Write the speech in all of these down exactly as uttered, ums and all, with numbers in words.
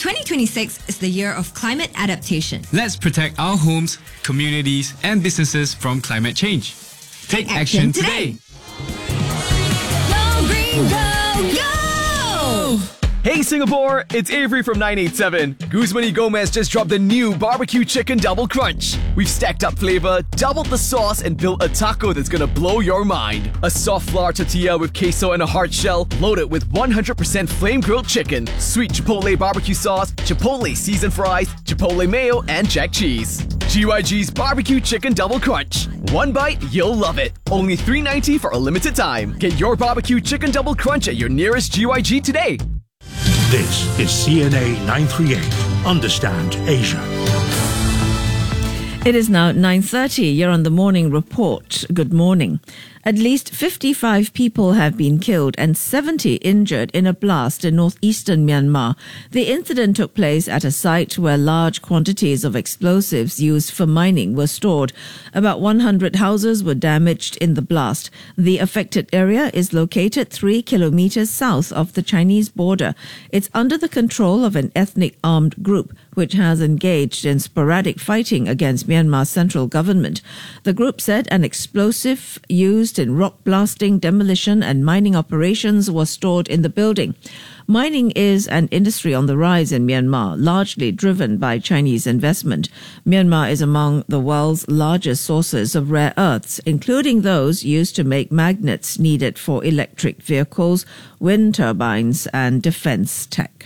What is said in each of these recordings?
twenty twenty-six is the year of climate adaptation. Let's protect our homes, communities, and businesses from climate change. Take, Take action, action today. today. Go green, go, go! Hey Singapore, it's Avery from nine eight seven. Guzman y Gomez just dropped the new barbecue chicken double crunch. We've stacked up flavor, doubled the sauce, and built a taco that's gonna blow your mind. A soft flour tortilla with queso and a hard shell, loaded with one hundred percent flame-grilled chicken, sweet chipotle barbecue sauce, chipotle seasoned fries, chipotle mayo, and jack cheese. G Y G's barbecue chicken double crunch. One bite, you'll love it. Only three ninety for a limited time. Get your barbecue chicken double crunch at your nearest G Y G today. This is C N A nine thirty-eight. Understand Asia. It is now nine thirty. You're on the Morning Report. Good morning. At least fifty-five people have been killed and seventy injured in a blast in northeastern Myanmar. The incident took place at a site where large quantities of explosives used for mining were stored. About one hundred houses were damaged in the blast. The affected area is located three kilometers south of the Chinese border. It's under the control of an ethnic armed group which has engaged in sporadic fighting against Myanmar's central government. The group said an explosive used in rock blasting, demolition and mining operations was stored in the building. Mining is an industry on the rise in Myanmar, largely driven by Chinese investment. Myanmar is among the world's largest sources of rare earths, including those used to make magnets needed for electric vehicles, wind turbines and defense tech.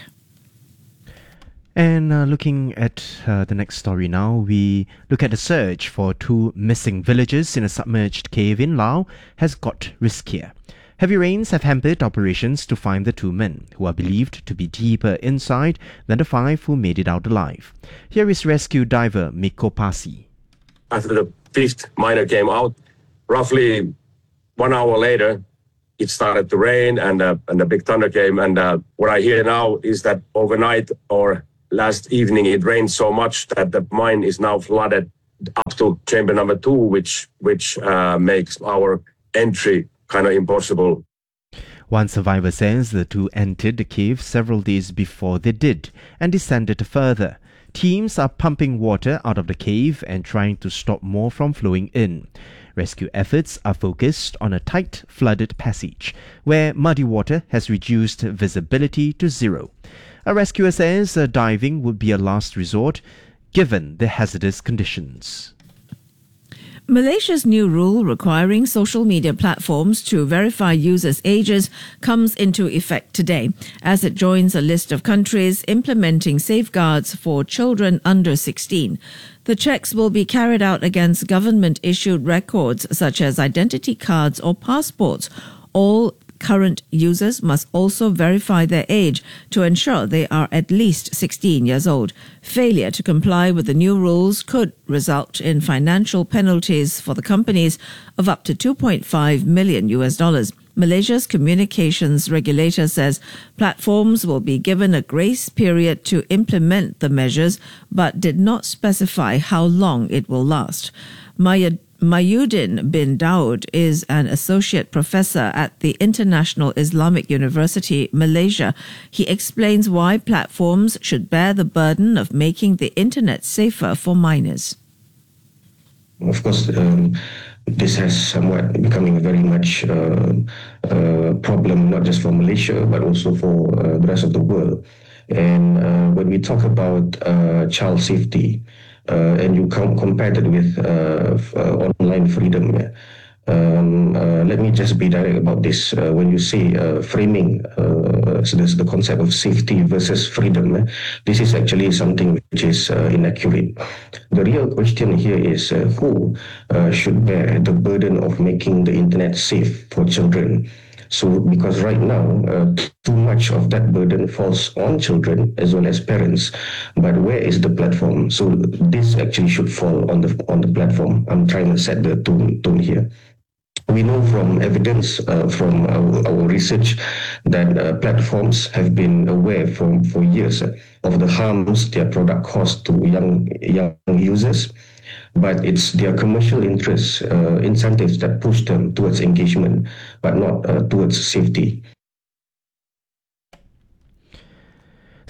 And uh, looking at uh, the next story now, we look at the search for two missing villagers in a submerged cave in Laos has got riskier. Heavy rains have hampered operations to find the two men, who are believed to be deeper inside than the five who made it out alive. Here is rescue diver Mikko Pasi. After the fifth miner came out, roughly one hour later, it started to rain and, uh, and a big thunder came. And uh, what I hear now is that overnight or last evening, it rained so much that the mine is now flooded up to chamber number two, which which uh, makes our entry kind of impossible. One survivor says the two entered the cave several days before they did and descended further. Teams are pumping water out of the cave and trying to stop more from flowing in. Rescue efforts are focused on a tight, flooded passage where muddy water has reduced visibility to zero. A rescuer says uh, diving would be a last resort given the hazardous conditions. Malaysia's new rule requiring social media platforms to verify users' ages comes into effect today as it joins a list of countries implementing safeguards for children under sixteen. The checks will be carried out against government-issued records such as identity cards or passports. All current users must also verify their age to ensure they are at least sixteen years old. Failure to comply with the new rules could result in financial penalties for the companies of up to two point five million U S dollars. Malaysia's communications regulator says platforms will be given a grace period to implement the measures, but did not specify how long it will last. Maya Mayuddin bin Daud is an associate professor at the International Islamic University, Malaysia. He explains why platforms should bear the burden of making the internet safer for minors. Of course, um, this has somewhat becoming very much uh, a problem, not just for Malaysia, but also for uh, the rest of the world. And uh, when we talk about uh, child safety, Uh, and you com- compared it with uh, f- uh, online freedom. Um, uh, let me just be direct about this. Uh, when you say uh, framing, uh, so this, the concept of safety versus freedom, uh, this is actually something which is uh, inaccurate. The real question here is uh, who uh, should bear the burden of making the internet safe for children? So, because right now, uh, too much of that burden falls on children as well as parents. But where is the platform? So, this actually should fall on the on the platform. I'm trying to set the tone, tone here. We know from evidence uh, from our, our research that uh, platforms have been aware for, for years of the harms their product cause to young young users. But it's their commercial interests, uh, incentives that push them towards engagement, but not uh, towards safety.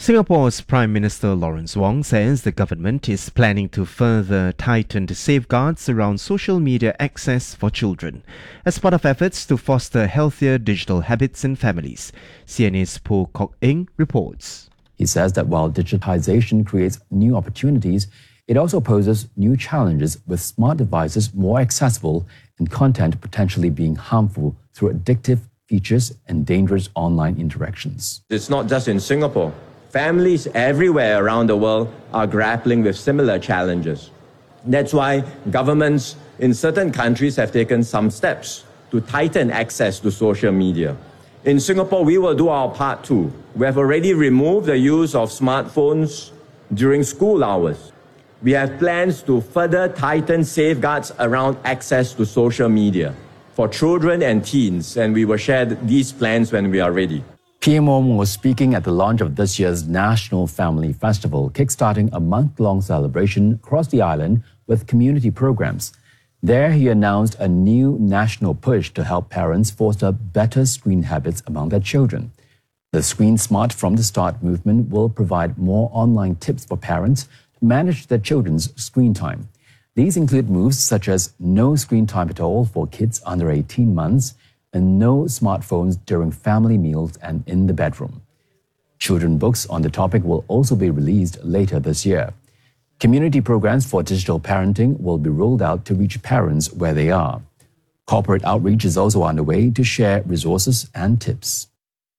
Singapore's Prime Minister Lawrence Wong says the government is planning to further tighten the safeguards around social media access for children as part of efforts to foster healthier digital habits in families. C N A's Po Kok Eng reports. He says that while digitization creates new opportunities, it also poses new challenges, with smart devices more accessible and content potentially being harmful through addictive features and dangerous online interactions. It's not just in Singapore. Families everywhere around the world are grappling with similar challenges. That's why governments in certain countries have taken some steps to tighten access to social media. In Singapore, we will do our part too. We have already removed the use of smartphones during school hours. We have plans to further tighten safeguards around access to social media for children and teens, and we will share these plans when we are ready. P M Wong was speaking at the launch of this year's National Family Festival, kickstarting a month-long celebration across the island with community programs. There, he announced a new national push to help parents foster better screen habits among their children. The Screen Smart from the Start movement will provide more online tips for parents to manage their children's screen time. These include moves such as no screen time at all for kids under eighteen months and no smartphones during family meals and in the bedroom. Children books on the topic will also be released later this year. Community programs for digital parenting will be rolled out to reach parents where they are. Corporate outreach is also underway to share resources and tips.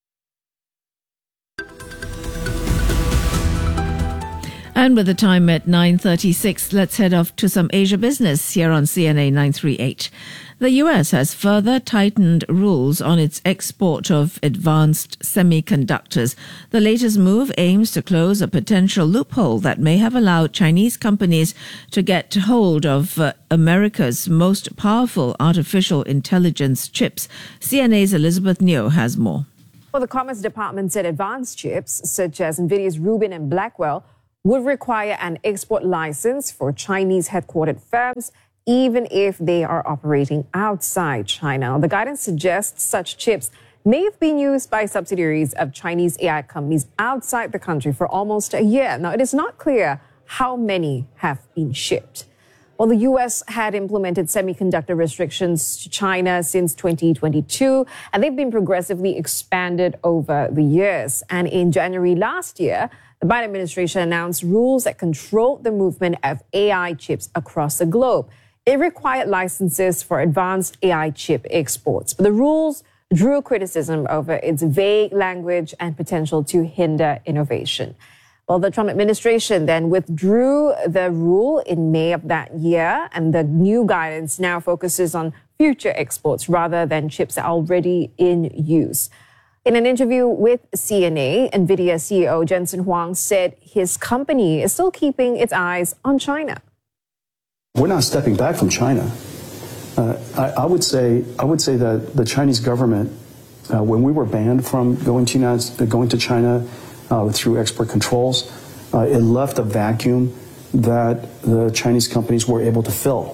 And with the time at nine thirty-six, let's head off to some Asia business here on C N A nine thirty-eight. The U S has further tightened rules on its export of advanced semiconductors. The latest move aims to close a potential loophole that may have allowed Chinese companies to get hold of uh, America's most powerful artificial intelligence chips. C N A's Elizabeth Neo has more. Well, the Commerce Department said advanced chips such as NVIDIA's Rubin and Blackwell would require an export license for Chinese headquartered firms, even if they are operating outside China. The guidance suggests such chips may have been used by subsidiaries of Chinese A I companies outside the country for almost a year. Now, it is not clear how many have been shipped. Well, the U S had implemented semiconductor restrictions to China since twenty twenty-two, and they've been progressively expanded over the years. And in January last year, the Biden administration announced rules that controlled the movement of A I chips across the globe. It required licenses for advanced A I chip exports. But the rules drew criticism over its vague language and potential to hinder innovation. Well, the Trump administration then withdrew the rule in May of that year, and the new guidance now focuses on future exports rather than chips that are already in use. In an interview with C N A, NVIDIA C E O Jensen Huang said his company is still keeping its eyes on China. We're not stepping back from China. Uh, I, I would say I would say that the Chinese government, uh, when we were banned from going to United, going to China uh, through export controls, uh, it left a vacuum that the Chinese companies were able to fill,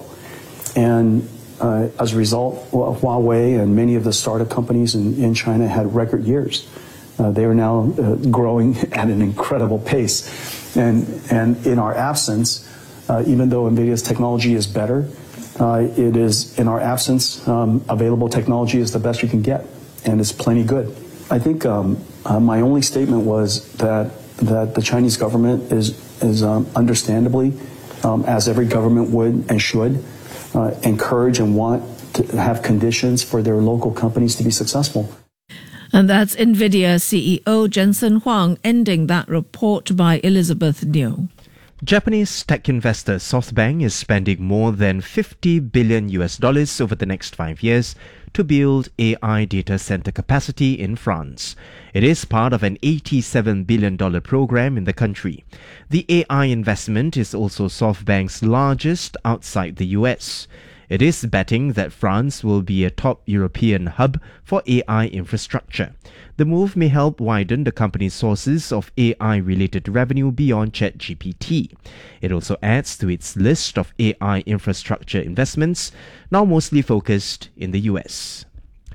and Uh, as a result, Huawei and many of the startup companies in, in China had record years. Uh, they are now uh, growing at an incredible pace. And, and in our absence, uh, even though NVIDIA's technology is better, uh, it is, in our absence, um, available technology is the best you can get, and it's plenty good. I think um, uh, my only statement was that, that the Chinese government is, is um, understandably, um, as every government would and should, Uh, encourage and want to have conditions for their local companies to be successful. And that's NVIDIA C E O Jensen Huang ending that report by Elizabeth Neo. Japanese tech investor SoftBank is spending more than fifty billion U S dollars over the next five years to build A I data center capacity in France. It is part of an eighty-seven billion dollars program in the country. The A I investment is also SoftBank's largest outside the U S. It is betting that France will be a top European hub for A I infrastructure. The move may help widen the company's sources of A I-related revenue beyond ChatGPT. It also adds to its list of A I infrastructure investments, now mostly focused in the U S.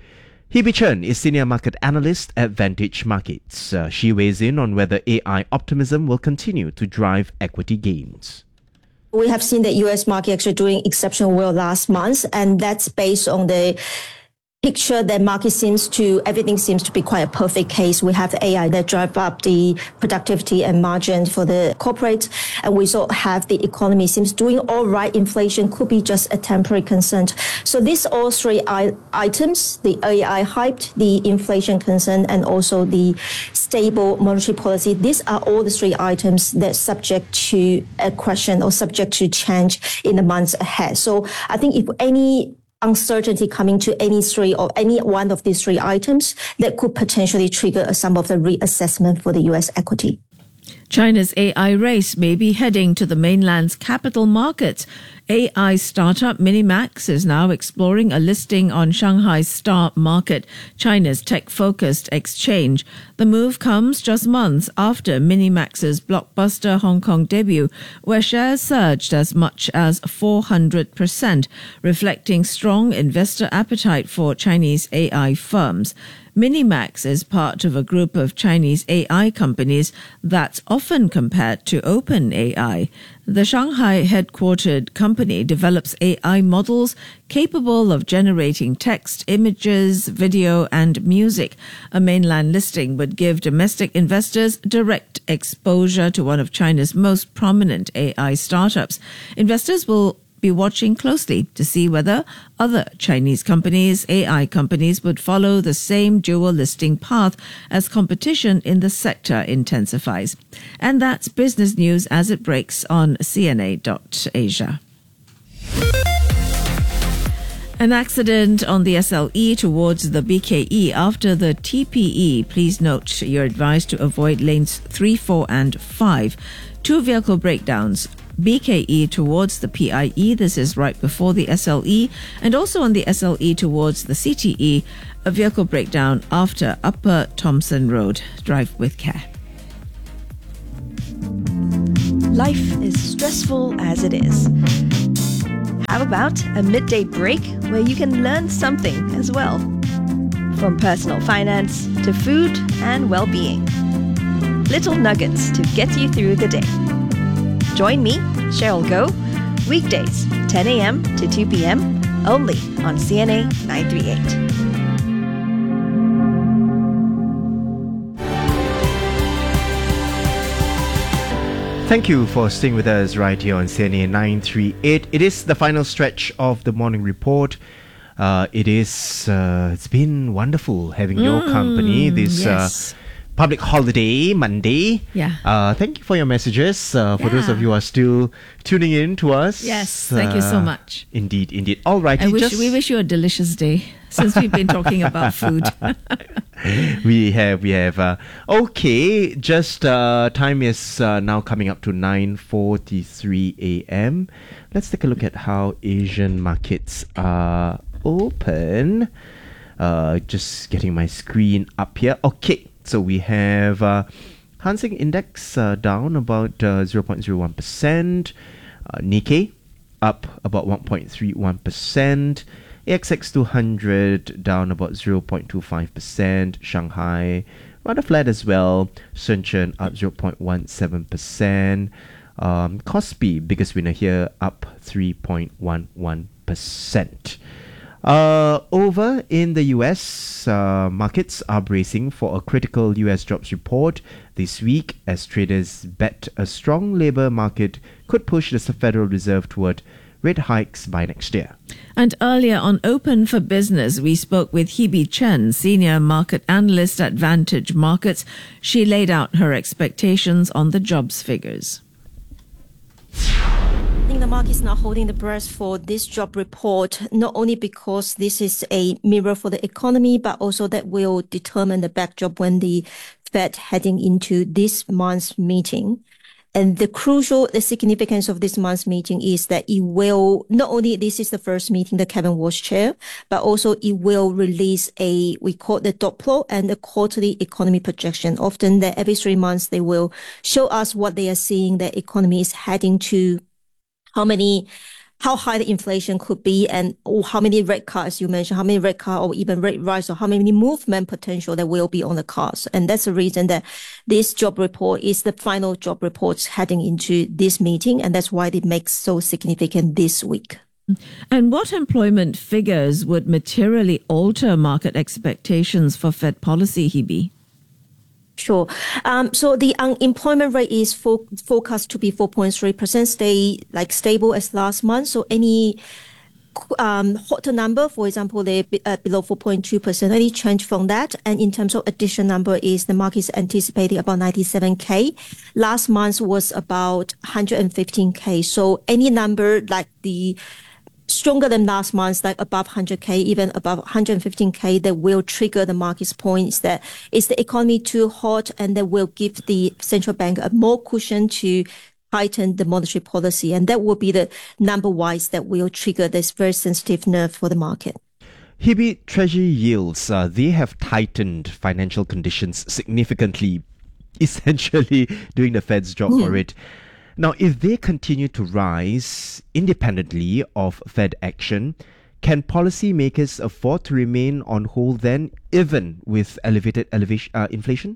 Hebe Chen is Senior Market Analyst at Vantage Markets. Uh, she weighs in on whether A I optimism will continue to drive equity gains. We have seen the U S market actually doing exceptionally well last month, and that's based on the picture that market seems to, everything seems to be quite a perfect case. We have A I that drive up the productivity and margin for the corporate, and we also have the economy seems doing all right. Inflation could be just a temporary concern. So these all three I- items, the A I hyped, the inflation concern, and also the stable monetary policy, these are all the three items that subject to a question or subject to change in the months ahead. So I think if any uncertainty coming to any three or any one of these three items, that could potentially trigger some of the reassessment for the U S equity. China's A I race may be heading to the mainland's capital markets. A I startup Minimax is now exploring a listing on Shanghai's Star Market, China's tech-focused exchange. The move comes just months after Minimax's blockbuster Hong Kong debut, where shares surged as much as four hundred percent, reflecting strong investor appetite for Chinese A I firms. Minimax is part of a group of Chinese A I companies that's often compared to OpenAI. The Shanghai-headquartered company develops A I models capable of generating text, images, video, and music. A mainland listing would give domestic investors direct exposure to one of China's most prominent A I startups. Investors will be watching closely to see whether other Chinese companies, A I companies, would follow the same dual listing path as competition in the sector intensifies. And that's business news as it breaks on C N A dot Asia. An accident on the S L E towards the B K E after the T P E. Please note you're advised to avoid lanes three, four and five. Two vehicle breakdowns. B K E towards the P I E, this is right before the S L E, and also on the S L E towards the C T E, a vehicle breakdown after Upper Thompson Road. Drive with care. Life is stressful as it is. How about a midday break where you can learn something as well? From personal finance to food and well-being. Little nuggets to get you through the day. Join me, Cheryl Goh, weekdays, ten a.m. to two p.m., only on C N A nine thirty-eight. Thank you for staying with us right here on C N A nine thirty-eight. It is the final stretch of the morning report. Uh, it is, uh, it's been wonderful having mm, your company this yes. uh, public holiday Monday. Yeah. Uh, thank you for your messages. Uh, for yeah. those of you who are still tuning in to us. Yes, thank uh, you so much. Indeed, indeed. All right. I wish just... we wish you a delicious day since we've been talking about food. we have, we have. Uh, okay, just uh, time is uh, now coming up to nine forty-three a.m. Let's take a look at how Asian markets are open. Uh, just getting my screen up here. Okay. So we have uh, Hang Seng Index uh, down about uh, zero point zero one percent. Uh, Nikkei up about one point three one percent. A X X two hundred down about zero point two five percent. Shanghai rather flat as well. Shenzhen up zero point one seven percent. Um, Kospi, biggest winner here, up three point one one percent. Uh, over in the U S, uh, markets are bracing for a critical U S jobs report this week as traders bet a strong labour market could push the Federal Reserve toward rate hikes by next year. And earlier on Open for Business, we spoke with Hebe Chen, Senior Market Analyst at Vantage Markets. She laid out her expectations on the jobs figures. I think the market is now holding the breath for this job report, not only because this is a mirror for the economy, but also that will determine the backdrop when the Fed heading into this month's meeting. And the crucial, the significance of this month's meeting is that it will, not only this is the first meeting that Kevin Walsh chair, but also it will release a, we call it the dot plot and the quarterly economy projection. Often that every three months, they will show us what they are seeing the economy is heading to, how many how high the inflation could be and or how many rate cuts you mentioned, how many rate cut or even rate rise, or how many movement potential there will be on the cards. And that's the reason that this job report is the final job report heading into this meeting, and that's why it makes so significant this week. And what employment figures would materially alter market expectations for Fed policy, Hebe? Sure. Um, so the unemployment rate is fo- forecast to be four point three percent, stay like stable as last month. So any um, hotter number, for example, they're uh, below four point two percent, any change from that. And in terms of additional number is the market is anticipating about ninety-seven K. Last month was about one hundred fifteen K. So any number like the stronger than last month, like above one hundred K, even above one hundred fifteen K, that will trigger the market's points that is the economy too hot, and that will give the central bank a more cushion to tighten the monetary policy. And that will be the number wise that will trigger this very sensitive nerve for the market. Hebe, Treasury yields, uh, they have tightened financial conditions significantly, essentially doing the Fed's job mm. for it. Now, if they continue to rise independently of Fed action, can policymakers afford to remain on hold then, even with elevated elevation, uh, inflation?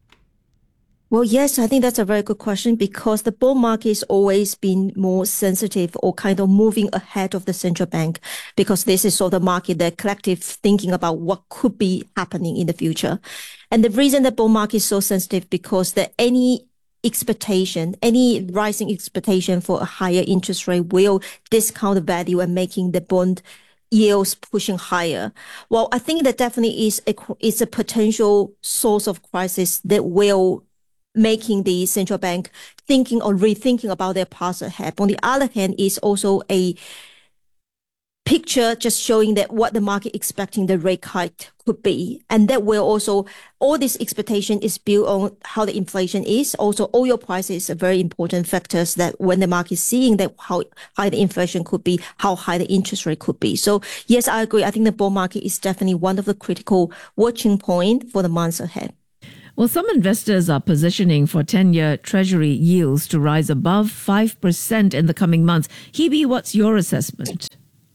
Well, yes, I think that's a very good question, because the bond market has always been more sensitive or kind of moving ahead of the central bank, because this is sort of the market, the collective thinking about what could be happening in the future. And the reason the bond market is so sensitive, because that any expectation, any rising expectation for a higher interest rate will discount the value and making the bond yields pushing higher. Well, I think that definitely is a, is a potential source of crisis that will making the central bank thinking or rethinking about their path ahead. On the other hand, is also a picture just showing that what the market expecting the rate hike could be. And that will also, all this expectation is built on how the inflation is. Also, oil prices are very important factors that when the market is seeing that how high the inflation could be, how high the interest rate could be. So yes, I agree. I think the bond market is definitely one of the critical watching point for the months ahead. Well, some investors are positioning for ten-year Treasury yields to rise above five percent in the coming months. Hebe, what's your assessment?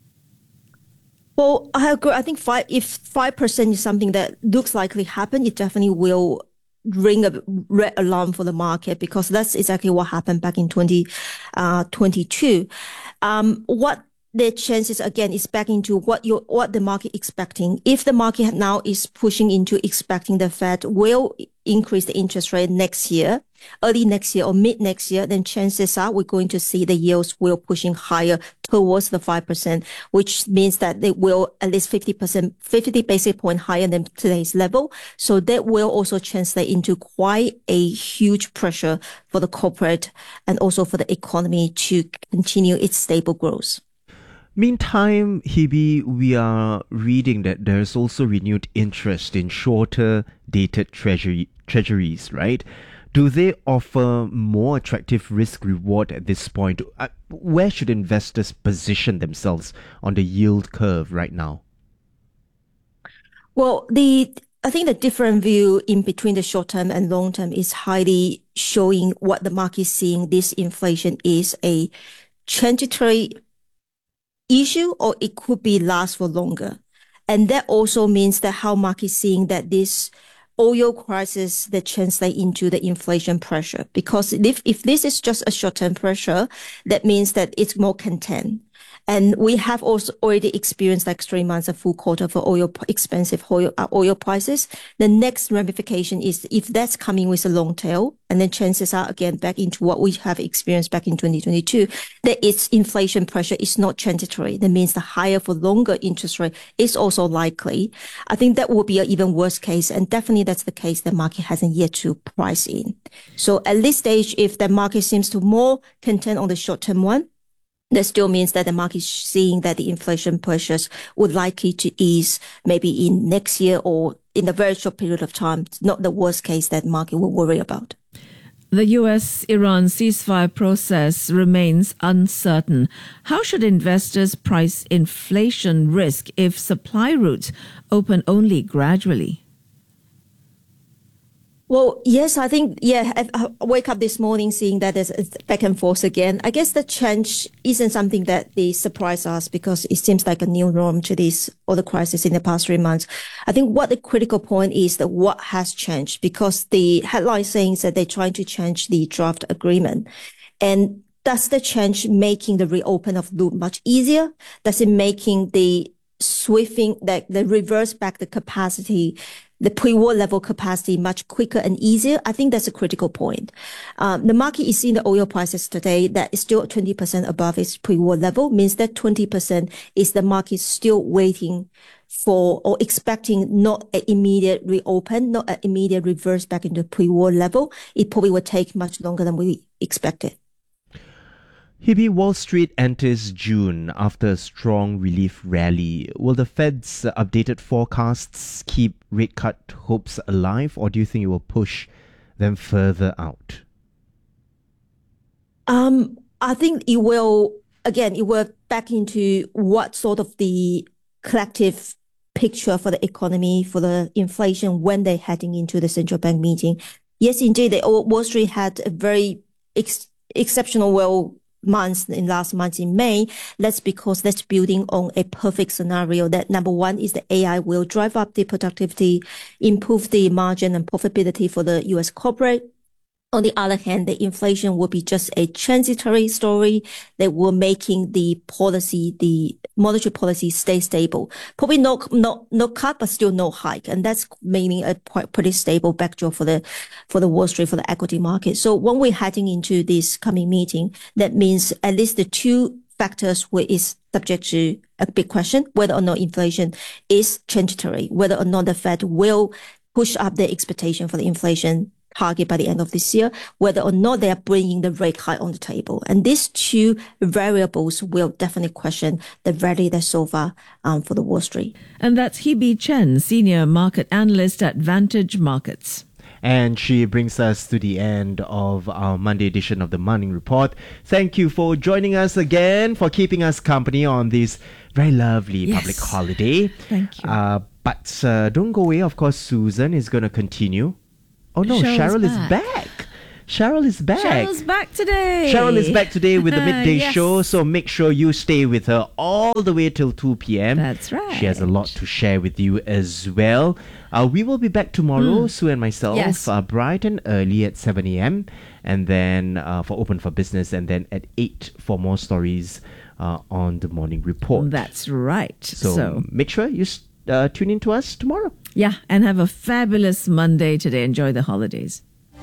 Well, I agree. I think five, if five percent is something that looks likely happen, it definitely will ring a red alarm for the market, because that's exactly what happened back in twenty twenty-two. Um, what the chances again is back into what you what the market expecting. If the market now is pushing into expecting the Fed will increase the interest rate next year, early next year or mid next year, then chances are we're going to see the yields will pushing higher towards the five percent, which means that they will at least fifty percent, fifty basis point higher than today's level. So that will also translate into quite a huge pressure for the corporate and also for the economy to continue its stable growth. Meantime, Hebe, we are reading that there's also renewed interest in shorter dated treasury treasuries, right? Do they offer more attractive risk reward at this point? Uh, where should investors position themselves on the yield curve right now? Well, the I think the different view in between the short term and long term is highly showing what the market is seeing. This inflation is a transitory issue, or it could be last for longer. And that also means that how market is seeing that this oil crisis that translate into the inflation pressure. Because if, if this is just a short-term pressure, that means that it's more contained. And we have also already experienced like three months of full quarter for oil, expensive oil, uh, oil prices. The next ramification is if that's coming with a long tail, and then chances are again back into what we have experienced back in twenty twenty-two, that its inflation pressure is not transitory. That means the higher for longer interest rate is also likely. I think that will be an even worse case. And definitely that's the case the market hasn't yet to price in. So at this stage, if the market seems to more content on the short term one, that still means that the market is seeing that the inflation pressures would likely to ease maybe in next year or in a very short period of time. It's not the worst case that market will worry about. The U S Iran ceasefire process remains uncertain. How should investors price inflation risk if supply routes open only gradually? Well, yes, I think, yeah, I, I wake up this morning seeing that it's, it's back and forth again. I guess the change isn't something that they surprise us because it seems like a new norm to this other crisis in the past three months. I think what the critical point is that what has changed, because the headline saying that they're trying to change the draft agreement. And does the change making the reopen of loop much easier? Does it making the sweeping, the, the reverse back the capacity, the pre-war level capacity much quicker and easier? I think that's a critical point. Um, the market is seeing the oil prices today that is still twenty percent above its pre-war level, means that twenty percent is the market still waiting for or expecting not an immediate reopen, not an immediate reverse back into pre-war level. It probably will take much longer than we expected. Hibby, Wall Street enters June after a strong relief rally. Will the Fed's updated forecasts keep rate cut hopes alive, or do you think it will push them further out? Um, I think it will, again, it will back into what sort of the collective picture for the economy, for the inflation when they're heading into the central bank meeting. Yes, indeed, the Wall Street had a very ex- exceptional well months in last month in May. That's because that's building on a perfect scenario that number one is the A I will drive up the productivity, improve the margin and profitability for the U S corporate. On the other hand, the inflation will be just a transitory story that will making the policy, the monetary policy stay stable. Probably no, no, no cut, but still no hike. And that's meaning a pretty stable backdrop for the, for the Wall Street, for the equity market. So when we're heading into this coming meeting, that means at least the two factors where is subject to a big question, whether or not inflation is transitory, whether or not the Fed will push up the expectation for the inflation target by the end of this year, whether or not they are bringing the rate hike on the table. And these two variables will definitely question the rally that's so far um, for the Wall Street. And that's Hebe Chen, Senior Market Analyst at Vantage Markets. And she brings us to the end of our Monday edition of the Morning Report. Thank you for joining us again, for keeping us company on this very lovely Yes. public holiday. Thank you. Uh, but uh, don't go away. Of course, Susan is going to continue. Oh no, Cheryl's Cheryl is back. back. Cheryl is back. Cheryl's back today. Cheryl is back today with the midday Yes. show, so make sure you stay with her all the way till two p.m. That's right. She has a lot to share with you as well. Uh, we will be back tomorrow, Mm. Sue and myself, Yes. uh, bright and early at seven a.m. and then uh, for Open for Business, and then at eight for more stories uh, on the Morning Report. That's right. So, So, make sure you uh, tune in to us tomorrow. yeah, and have a fabulous Monday today. Enjoy the holidays.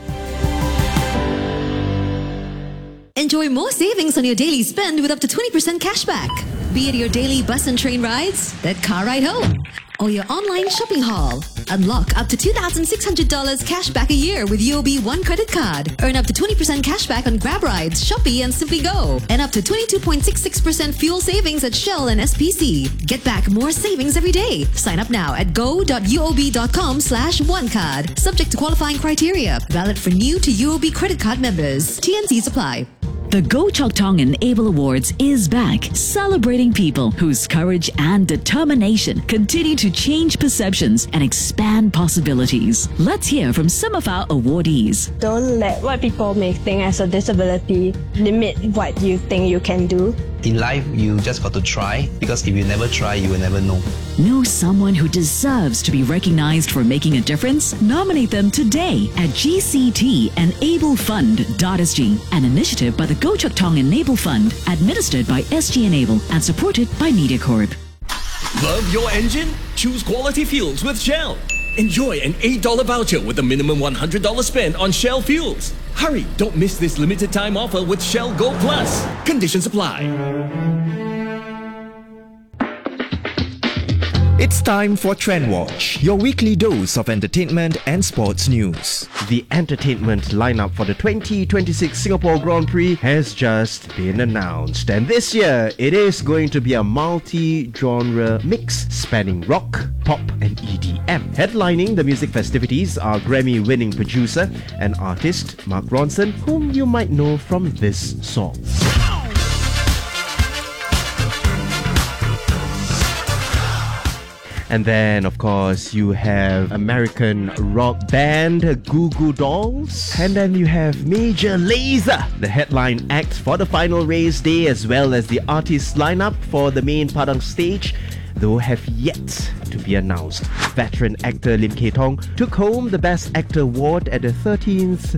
Enjoy more savings on your daily spend with up to twenty percent cashback. Be it your daily bus and train rides, that car ride home, or your online shopping haul. Unlock up to two thousand six hundred dollars cashback a year with U O B One credit card. Earn up to twenty percent cashback on Grab rides, Shopee, and Simply Go. And up to twenty-two point six six percent fuel savings at Shell and S P C. Get back more savings every day. Sign up now at go.uob.com slash one card. Subject to qualifying criteria. Valid for new to U O B credit card members. T N Cs apply. The Go Chok Tong Enable Awards is back, celebrating people whose courage and determination continue to change perceptions and expand possibilities. Let's hear from some of our awardees. Don't let what people may think as a disability limit what you think you can do. In life, you just got to try, because if you never try, you will never know. Know someone who deserves to be recognized for making a difference? Nominate them today at G C T Enable Fund dot S G, an initiative by the Go Chok Tong Enable Fund, administered by S G Enable and supported by MediaCorp. Love your engine? Choose quality fuels with Shell. Enjoy an eight dollars voucher with a minimum one hundred dollars spend on Shell fuels. Hurry, don't miss this limited time offer with Shell Go Plus. Conditions apply. It's time for Trend Watch, your weekly dose of entertainment and sports news. The entertainment lineup for the twenty twenty-six Singapore Grand Prix has just been announced, and this year it is going to be a multi-genre mix spanning rock, pop and E D M. Headlining the music festivities are Grammy-winning producer and artist Mark Ronson, whom you might know from this song. And then, of course, you have American rock band Goo Goo Dolls. And then you have Major Lazer, the headline act for the final race day, as well as the artist lineup for the main Padang stage, though have yet to be announced. Veteran actor Lim Kay Tong took home the Best Actor award at the thirteenth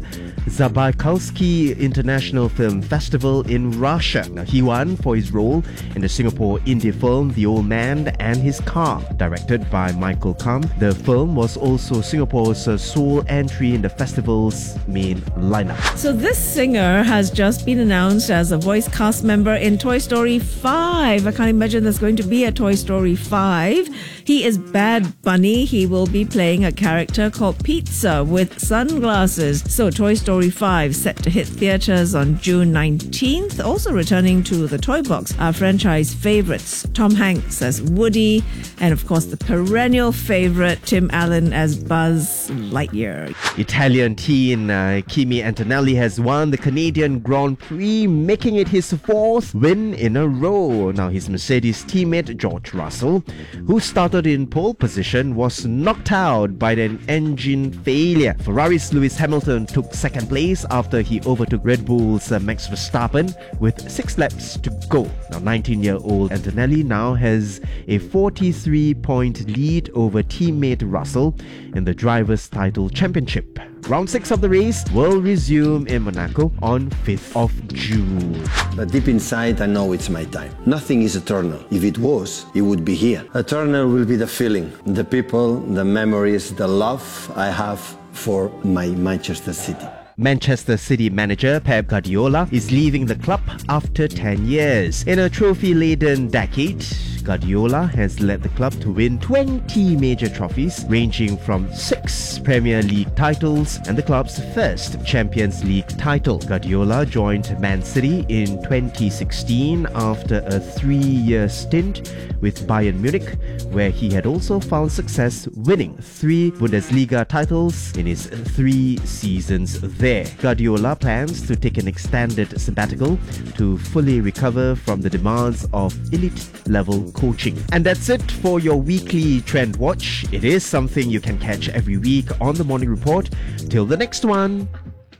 Zabaykalsky International Film Festival in Russia. Now, he won for his role in the Singapore indie film The Old Man and His Car, directed by Michael Kam. The film was also Singapore's uh, sole entry in the festival's main lineup. So this singer has just been announced as a voice cast member in Toy Story five. I can't imagine there's going to be a Toy Story five. He is Bad Bunny. He will be playing a character called Pizza with sunglasses. So Toy Story five set to hit theatres on June nineteenth. Also returning to the Toy Box are franchise favourites Tom Hanks as Woody, and of course the perennial favourite Tim Allen as Buzz Lightyear. Italian teen uh, Kimi Antonelli has won the Canadian Grand Prix, making it his fourth win in a row. Now his Mercedes teammate George Russell, who started in pole position, was knocked out by an engine failure. Ferrari's Lewis Hamilton took second place after he overtook Red Bull's uh, Max Verstappen with six laps to go. Now nineteen-year-old Antonelli now has a forty-three point lead over teammate Russell in the Drivers' Title Championship. Round six of the race will resume in Monaco on fifth of June. But deep inside, I know it's my time. Nothing is eternal. If it was, it would be here. Eternal will be the feeling, the people, the memories, the love I have for my Manchester City. Manchester City manager Pep Guardiola is leaving the club after ten years. In a trophy-laden decade, Guardiola has led the club to win twenty major trophies, ranging from six Premier League titles and the club's first Champions League title. Guardiola joined Man City in twenty sixteen after a three-year stint with Bayern Munich, where he had also found success winning three Bundesliga titles in his three seasons there. Guardiola plans to take an extended sabbatical to fully recover from the demands of elite-level coaching. And that's it for your weekly Trend Watch. It is something you can catch every week on the Morning Report. Till the next one.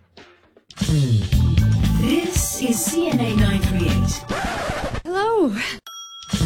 This is C N A nine three eight. Hello,